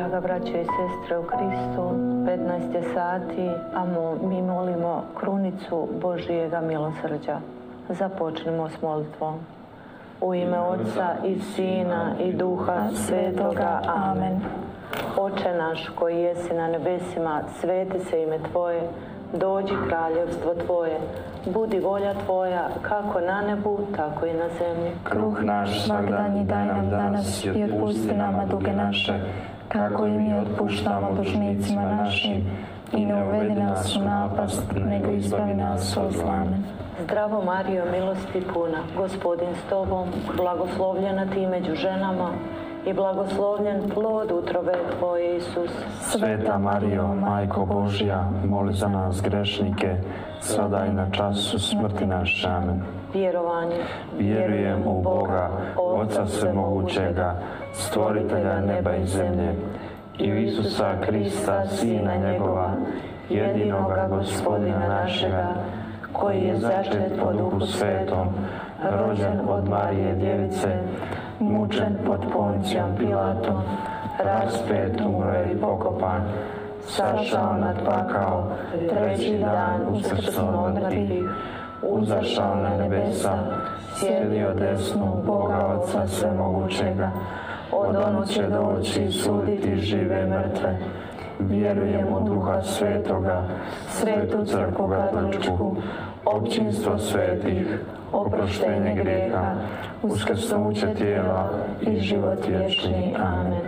Draga braćo i sestre u Kristu, 15 je sati, a mi molimo krunicu Božijega milosrđa. Započnimo s molitvom. U ime Otca i Sina i Duha Svetoga. Amen. Oče naš koji jesi na nebesima, sveti se ime Tvoje, dođi kraljevstvo Tvoje, budi volja Tvoja, kako na nebu, tako i na zemlji. Kruh naš svakdanji daj nam danas i otpusti nama duge naše, kako i mi otpuštamo dužnicima našim, i ne uvedi nas u napast, nego izbavi nas od zla. Amen. Zdravo Marijo, milosti puna, Gospodin s Tobom, blagoslovljena Ti među ženama i blagoslovljen plod utrobe Tvoje, Isus. Sveta Marijo, Majko Božja, moli za nas grešnike, sada i na času smrti naše. Amen. Vjerovanje. Vjerujem u Boga, Oca Svemogućega, Stvoritelja neba i zemlje, i u Isusa Krista, Sina njegova, jedinoga Gospodina našega, koji je začet po Duhu Svetom, rođen od Marije Djevice, mučen pod Poncijom Pilatom, raspet, umro i pokopan, sašao nad pakao, treći dan uskrsnuo od mrtvih, uzašao na nebesa, sjedio desnu Boga Oca Svemogućega, od onog će doći suditi žive i mrtve. Vjerujem u Duha Svetoga, Svetu Crkvu Katoličku, općinstvo svetih, oproštenje grijeha, uskrsnuće tijela i život vječni. Amen.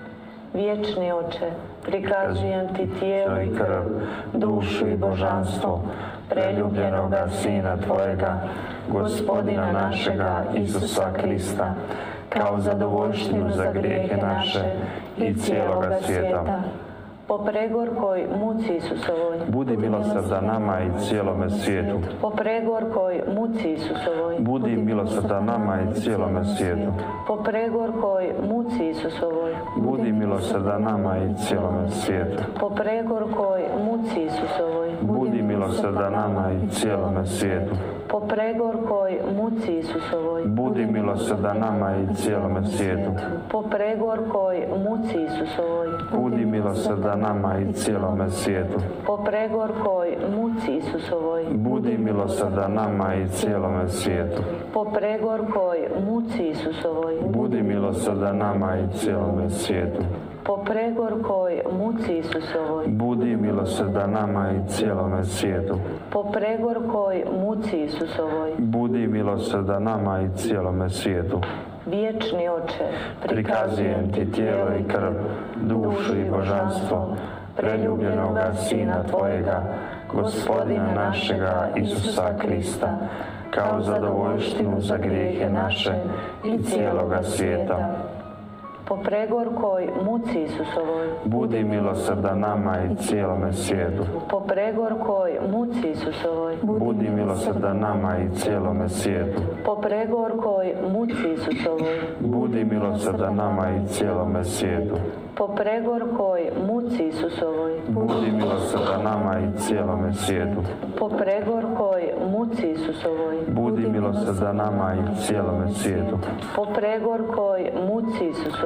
Vječni Oče, prikazujem Ti tijelo i krv, dušu i božanstvo preljubljenoga Sina Tvojega, Gospodina našega Isusa Krista, kao zadovoljštinu za grijehe naše i cijeloga svijeta. Po pregorkoj muci Isusovoj, budi milosrdan nama i cijelome svijetu. Po pregorkoj muci Isusovoj, budi milosrdan nama i cijelome svijetu. Po pregorkoj muci Isusovoj, budi milosrdan nama i cijelome svijetu. Po pregorkoj muci Isusovoj, budi milosrdan nama i cijelome svijetu. Po pregorkoj muci Isusovoj, budi milosrdan nama i cijelome svijetu. Po pregorkoj muci Isusovoj, budi milosrdan nama i cijelome svijetu. Po pregorkoj muci Isusovoj, budi milosrdan nama i cijelome svijetu. Po pregorkoj muci Isusovoj, budi milosrdan nama i cijelome svijetu. Po pregorkoj muci Isusovoj, budi milosrdan nama i cijelome svijetu. Po pregorkoj muci Isusovoj, budi milosrdan nama i cijelome svijetu. Vječni Oče, prikazujem Ti tijelo i krv, dušu i božanstvo preljubljenoga Sina Tvojega, Gospodina našega Isusa Krista, kao zadovoljštinu za grijehe naše i cijeloga svijeta. Po pregorkoj muci Isusovoj, budi milosrdan nama i cijelome svijetu. Po pregorkoj muci Isusovoj, budi milosrdan nama i cijelome svijetu. Po pregorkoj muci Isusovoj, budi milosrdan nama i cijelome svijetu. Po pregorkoj muci Isusovoj, budi milosrdan nama i cijelome svijetu. Po pregorkoj muci Isusovoj, budi milosrdan nama i cijelome svijetu. Po pregorkoj muci Isusovoj,